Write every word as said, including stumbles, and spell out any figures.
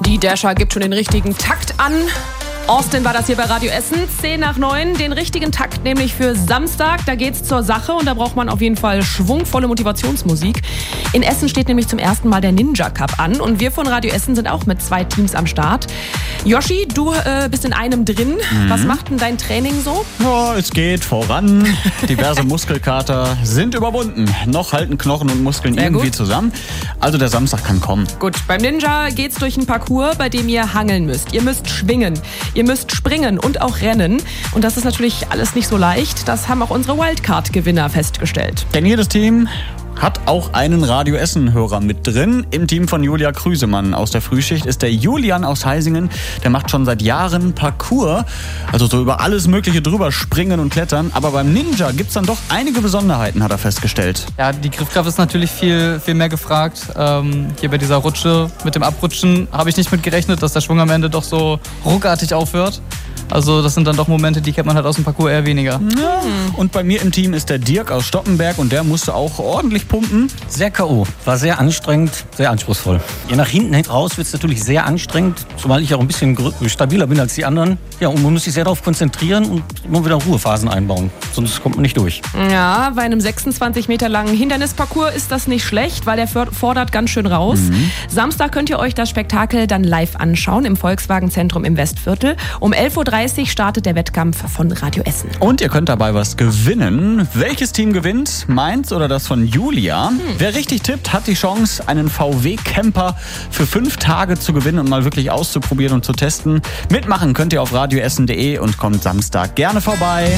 Die Dasher gibt schon den richtigen Takt an. Austin war das hier bei Radio Essen, zehn nach neun, den richtigen Takt nämlich für Samstag. Da geht's zur Sache und da braucht man auf jeden Fall schwungvolle Motivationsmusik. In Essen steht nämlich zum ersten Mal der Ninja Cup an und wir von Radio Essen sind auch mit zwei Teams am Start. Yoshi, du äh, bist in einem drin. Mhm. Was macht denn dein Training so? Ja, es geht voran. Diverse Muskelkater sind überwunden. Noch halten Knochen und Muskeln Sehr irgendwie gut. zusammen. Also der Samstag kann kommen. Gut, beim Ninja geht's durch einen Parcours, bei dem ihr hangeln müsst. Ihr müsst schwingen. Ihr müsst springen und auch rennen. Und das ist natürlich alles nicht so leicht. Das haben auch unsere Wildcard-Gewinner festgestellt. Denn jedes Team hat auch einen Radio Essen-Hörer mit drin. Im Team von Julia Krüsemann aus der Frühschicht ist der Julian aus Heisingen. Der macht schon seit Jahren Parcours, also so über alles Mögliche drüber springen und klettern. Aber beim Ninja gibt's dann doch einige Besonderheiten, hat er festgestellt. Ja, die Griffkraft ist natürlich viel, viel mehr gefragt. Ähm, hier bei dieser Rutsche mit dem Abrutschen habe ich nicht mit gerechnet, dass der Schwung am Ende doch so ruckartig aufhört. Also das sind dann doch Momente, die kennt man halt aus dem Parcours eher weniger. Ja. Und bei mir im Team ist der Dirk aus Stoppenberg und der musste auch ordentlich pumpen. Sehr K O. War sehr anstrengend, sehr anspruchsvoll. Je nach hinten raus wird es natürlich sehr anstrengend, zumal ich auch ein bisschen stabiler bin als die anderen. Ja, und man muss sich sehr darauf konzentrieren und immer wieder Ruhephasen einbauen, sonst kommt man nicht durch. Ja, bei einem sechsundzwanzig Meter langen Hindernisparcours ist das nicht schlecht, weil der fordert ganz schön raus. Mhm. Samstag könnt ihr euch das Spektakel dann live anschauen im Volkswagen-Zentrum im Westviertel. Um elf Uhr dreißig startet der Wettkampf von Radio Essen. Und ihr könnt dabei was gewinnen. Welches Team gewinnt? Meins oder das von Julia? Hm. Wer richtig tippt, hat die Chance, einen V W-Camper für fünf Tage zu gewinnen und mal wirklich auszuprobieren und zu testen. Mitmachen könnt ihr auf radioessen punkt de und kommt Samstag gerne vorbei.